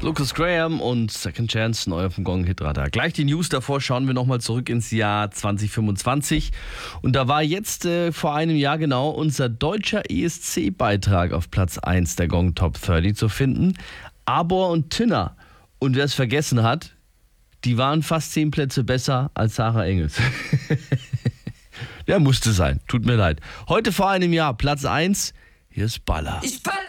Lucas Graham und Second Chance, neu auf dem Gong-Hitradar. Gleich die News, davor schauen wir nochmal zurück ins Jahr 2025. Und da war jetzt vor einem Jahr genau unser deutscher ESC-Beitrag auf Platz 1 der Gong Top 30 zu finden. Arbor und Tinner. Und wer es vergessen hat, die waren fast 10 Plätze besser als Sarah Engels. Ja, musste sein. Tut mir leid. Heute vor einem Jahr, Platz 1. Hier ist Baller.